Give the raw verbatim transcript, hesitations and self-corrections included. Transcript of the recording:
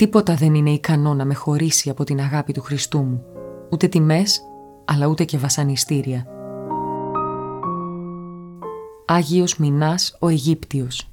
Τίποτα δεν είναι ικανό να με χωρίσει από την αγάπη του Χριστού μου. Ούτε τιμές, αλλά ούτε και βασανιστήρια. Άγιος Μινάς ο Αιγύπτιος.